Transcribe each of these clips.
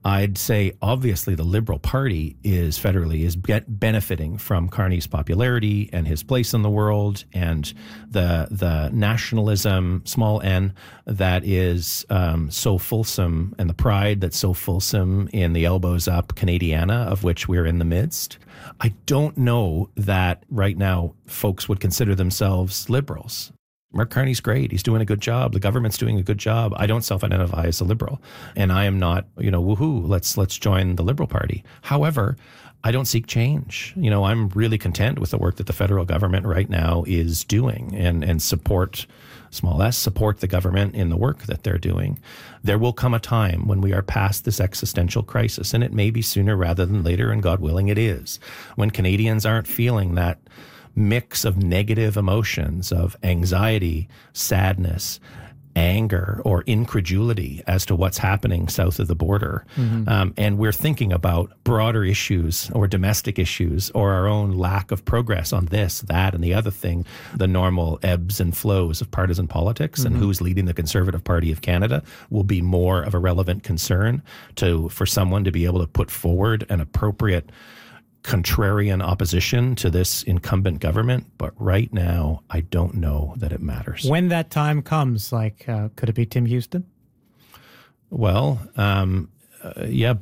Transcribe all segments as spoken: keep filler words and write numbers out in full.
I'd say obviously the Liberal Party is federally is be- benefiting from Carney's popularity and his place in the world and the the nationalism, small n, that is um, so fulsome, and the pride that's so fulsome in the elbows up Canadiana, of which we're in the midst. I don't know that right now folks would consider themselves Liberals. Mark Carney's great. He's doing a good job. The government's doing a good job. I don't self-identify as a Liberal, and I am not, you know, woohoo, let's let's join the Liberal Party. However, I don't seek change. You know, I'm really content with the work that the federal government right now is doing, and and support, small s, support the government in the work that they're doing. There will come a time when we are past this existential crisis, and it may be sooner rather than later, and God willing it is, when Canadians aren't feeling that mix of negative emotions of anxiety, sadness, anger, or incredulity as to what's happening south of the border. Mm-hmm. Um, and we're thinking about broader issues or domestic issues or our own lack of progress on this, that, and the other thing, the normal ebbs and flows of partisan politics. Mm-hmm. And who's leading the Conservative Party of Canada will be more of a relevant concern to for someone to be able to put forward an appropriate contrarian opposition to this incumbent government. But right now, I don't know that it matters. When that time comes, like, uh, could it be Tim Houston? Well, um, uh, yeah,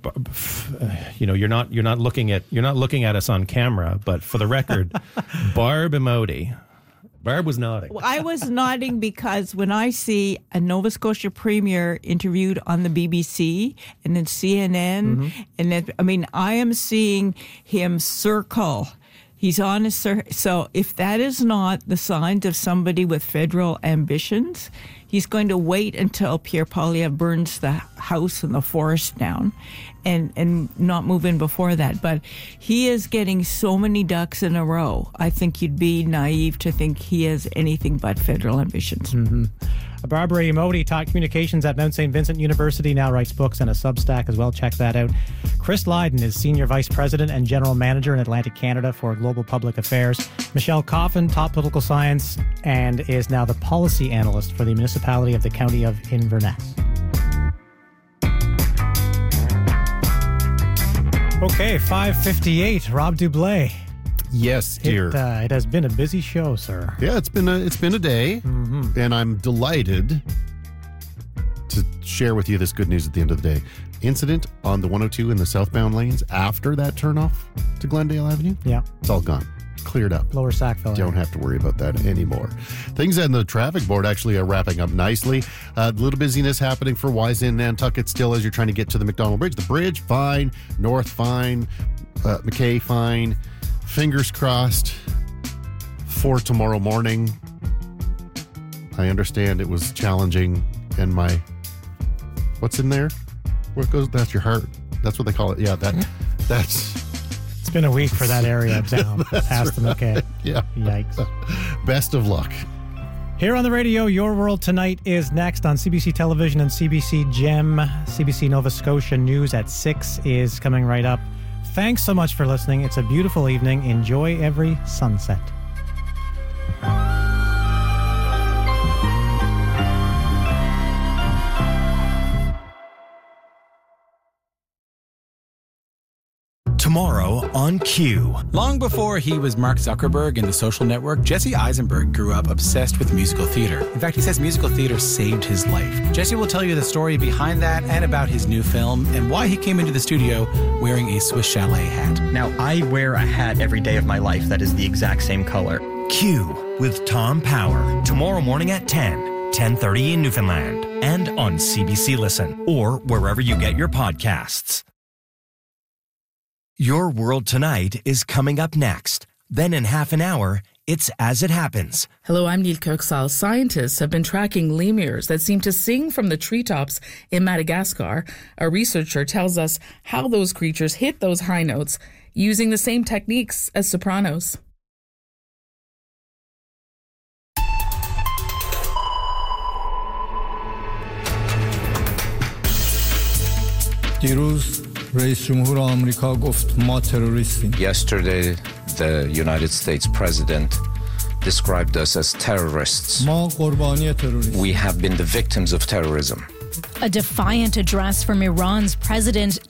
you know, you're not you're not looking at you're not looking at us on camera, but for the record, Barb Emoti. Barb was nodding. Well, I was nodding because when I see a Nova Scotia premier interviewed on the B B C and then C N N, mm-hmm. and then, I mean, I am seeing him circle. He's on a cir- so if that is not the signs of somebody with federal ambitions, he's going to wait until Pierre Poilievre burns the house and the forest down and, and not move in before that. But he is getting so many ducks in a row. I think you'd be naive to think he has anything but federal ambitions. Mm-hmm. Barbara Emoti taught communications at Mount Saint Vincent University, now writes books and a Substack as well. Check that out. Chris Lydon is Senior Vice President and General Manager in Atlantic Canada for Global Public Affairs. Michelle Coffin taught political science and is now the Policy Analyst for the municipality of the County of Inverness. Okay, five fifty-eight. Rob Dublé. Yes, dear. It, uh, it has been a busy show, sir. Yeah, it's been a it's been a day, mm-hmm. and I'm delighted to share with you this good news at the end of the day. Incident on the one oh two in the southbound lanes after that turnoff to Glendale Avenue. Yeah, it's all gone, cleared up. Lower Sackville. Don't have to worry about that anymore. Things on the traffic board actually are wrapping up nicely. A uh, little busyness happening for Wise in Nantucket still as you're trying to get to the McDonald Bridge. The bridge, fine. North, fine. Uh, McKay, fine. Fingers crossed for tomorrow morning. I understand it was challenging, and my what's in there? Where it goes? That's your heart. That's what they call it. Yeah, that that's. It's been a week for that area down past the McKay. Yeah. Yikes. Best of luck. Here on the radio, Your World Tonight is next on C B C Television and C B C Gem. C B C Nova Scotia News at six is coming right up. Thanks so much for listening. It's a beautiful evening. Enjoy every sunset. Tomorrow on Q. Long before he was Mark Zuckerberg in The Social Network, Jesse Eisenberg grew up obsessed with musical theater. In fact, he says musical theater saved his life. Jesse will tell you the story behind that and about his new film and why he came into the studio wearing a Swiss Chalet hat. Now, I wear a hat every day of my life that is the exact same color. Q with Tom Power. Tomorrow morning at ten, ten thirty in Newfoundland. And on C B C Listen or wherever you get your podcasts. Your World Tonight is coming up next. Then in half an hour, it's As It Happens. Hello, I'm Neil Kirksall. Scientists have been tracking lemurs that seem to sing from the treetops in Madagascar. A researcher tells us how those creatures hit those high notes using the same techniques as sopranos. دیروز رئیس جمهور آمریکا گفت ما تروریستیم. Yesterday, the United States president described us as terrorists. ما قربانی تروریسم. We have been the victims of terrorism. A defiant address from Iran's president